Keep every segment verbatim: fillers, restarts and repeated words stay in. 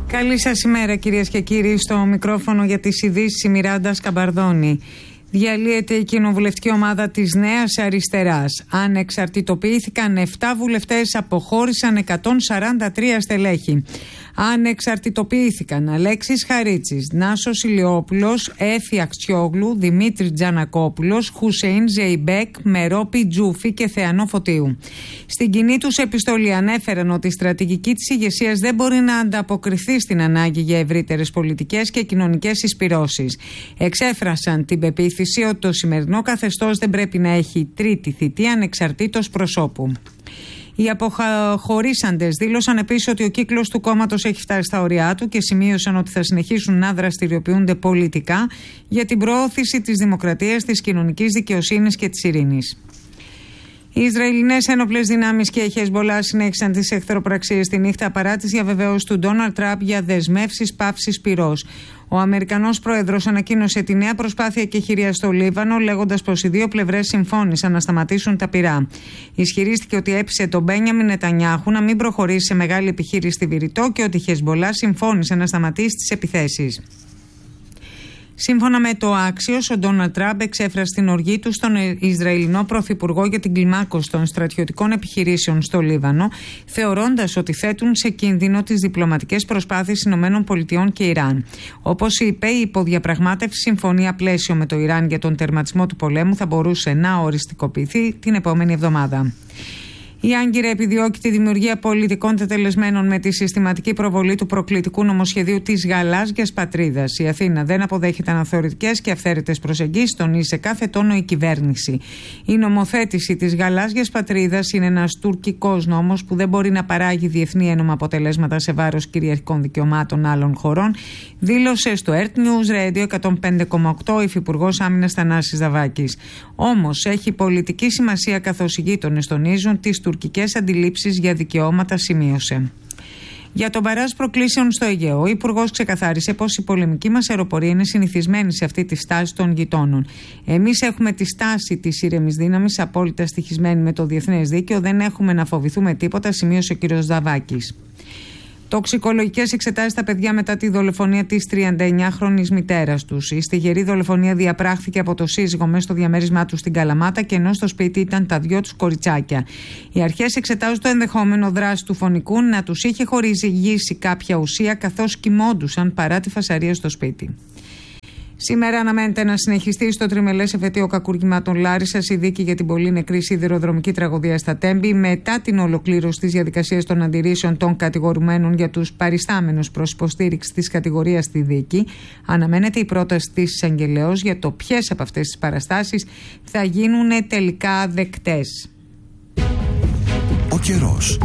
Καλή σας ημέρα, κυρίες και κύριοι. Στο μικρόφωνο για τις ειδήσεις η Μιράντα Σκαμπαρδόνη. Διαλύεται η κοινοβουλευτική ομάδα της Νέας Αριστεράς. Ανεξαρτητοποιήθηκαν επτά βουλευτές, αποχώρησαν εκατόν σαράντα τρία στελέχη. Ανεξαρτητοποιήθηκαν Αλέξης Χαρίτσης, Νάσος Ηλιόπουλος, Έφη Αξιόγλου, Δημήτρη Τζανακόπουλος, Χουσέιν Ζεϊμπέκ, Μερόπη Τζούφη και Θεανό Φωτίου. Στην κοινή τους επιστολή ανέφεραν ότι η στρατηγική της ηγεσίας δεν μπορεί να ανταποκριθεί στην ανάγκη για ευρύτερες πολιτικές και κοινωνικές εισπυρώσεις. Εξέφρασαν την πεποίθηση ότι το σημερινό καθεστώς δεν πρέπει να έχει τρίτη θητεία ανεξαρτήτως προσώπου. Οι αποχωρήσαντες δήλωσαν επίσης ότι ο κύκλος του κόμματος έχει φτάσει στα ωριά του και σημείωσαν ότι θα συνεχίσουν να δραστηριοποιούνται πολιτικά για την προώθηση της δημοκρατίας, της κοινωνικής δικαιοσύνης και της ειρήνης. Οι Ισραηλινές ένοπλες δυνάμεις και η Χεσμπολά συνέχισαν τις εχθροπραξίες τη νύχτα παρά τις διαβεβαιώσεις του Ντόναλντ Τραμπ για δεσμεύσεις πάυσης πυρός. Ο Αμερικανός πρόεδρος ανακοίνωσε τη νέα προσπάθεια εκεχηρία στο Λίβανο, λέγοντας πως οι δύο πλευρές συμφώνησαν να σταματήσουν τα πυρά. Ισχυρίστηκε ότι έπεισε τον Μπένιαμιν Νετανιάχου να μην προχωρήσει σε μεγάλη επιχείρηση στη Βηρητό και ότι η Χεσμπολά συμφώνησε να σταματήσει τις επιθέσεις. Σύμφωνα με το Άξιος, ο Ντόναλντ Τραμπ εξέφρασε την οργή του στον Ισραηλινό Πρωθυπουργό για την κλιμάκωση των στρατιωτικών επιχειρήσεων στο Λίβανο, θεωρώντας ότι θέτουν σε κίνδυνο τις διπλωματικές προσπάθειες ΗΠΑ και Ιράν. Όπως είπε, η υποδιαπραγμάτευση συμφωνία πλαίσιο με το Ιράν για τον τερματισμό του πολέμου θα μπορούσε να οριστικοποιηθεί την επόμενη εβδομάδα. Η Άγκυρα επιδιώκει τη δημιουργία πολιτικών τετελεσμένων με τη συστηματική προβολή του προκλητικού νομοσχεδίου της γαλάζιας πατρίδας. Η Αθήνα δεν αποδέχεται αναθεωρητικές και αυθαίρετες προσεγγίσεις, τονίζει σε κάθε τόνο η κυβέρνηση. Η νομοθέτηση της γαλάζιας πατρίδας είναι ένας τουρκικός νόμος που δεν μπορεί να παράγει διεθνή ένομα αποτελέσματα σε βάρος κυριαρχικών δικαιωμάτων άλλων χωρών, δήλωσε στο Earth News Radio εκατόν πέντε κόμμα οκτώ ο Υφυπουργός Άμυνας Θανάσης Δαβάκης. Όμως έχει πολιτική σημασία καθώς οι γείτονες τονίζουν τις τουρκικές αντιλήψεις για δικαιώματα, σημείωσε. Για τον παράζ προκλήσεων στο Αιγαίο, ο Υπουργός ξεκαθάρισε πως η πολεμική μας αεροπορία είναι συνηθισμένη σε αυτή τη στάση των γειτόνων. Εμείς έχουμε τη στάση της ήρεμης δύναμης, απόλυτα στοιχισμένη με το διεθνές δίκαιο, δεν έχουμε να φοβηθούμε τίποτα, σημείωσε ο κ. Δαβάκης. Τοξικολογικές εξετάσεις στα παιδιά μετά τη δολοφονία της τριανταεννιάχρονης μητέρας τους. Η στιγερή δολοφονία διαπράχθηκε από το σύζυγο μέσα στο διαμέρισμά του στην Καλαμάτα και ενώ στο σπίτι ήταν τα δυο τους κοριτσάκια. Οι αρχές εξετάζουν το ενδεχόμενο δράση του φονικού να τους είχε χορηγήσει κάποια ουσία καθώς κοιμόντουσαν παρά τη φασαρία στο σπίτι. Σήμερα αναμένεται να συνεχιστεί στο τριμελές εφετείο κακουργημάτων Λάρισσας η δίκη για την πολύ νεκρή σιδηροδρομική τραγωδία στα Τέμπη, μετά την ολοκλήρωση της διαδικασίας των αντιρρήσεων των κατηγορουμένων για τους παριστάμενους προς υποστήριξη της κατηγορίας στη δίκη. Αναμένεται η πρόταση της εισαγγελέως για το ποιες από αυτές τις παραστάσεις θα γίνουν τελικά δεκτές. Ο καιρός.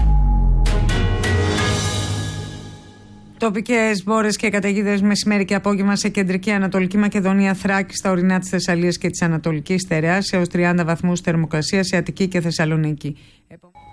Τοπικές μπόρες και καταιγίδες μεσημέρι και απόγευμα σε κεντρική Ανατολική Μακεδονία, Θράκη, στα ορεινά της Θεσσαλίας και της Ανατολικής Στερεάς, έως τριάντα βαθμούς θερμοκρασία σε Αττική και Θεσσαλονίκη.